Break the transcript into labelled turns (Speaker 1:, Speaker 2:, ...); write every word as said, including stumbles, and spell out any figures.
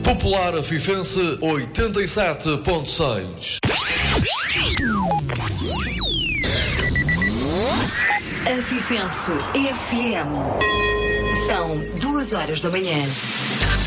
Speaker 1: Popular Afifense oitenta e sete ponto seis.
Speaker 2: Afifense F M. São duas horas da manhã.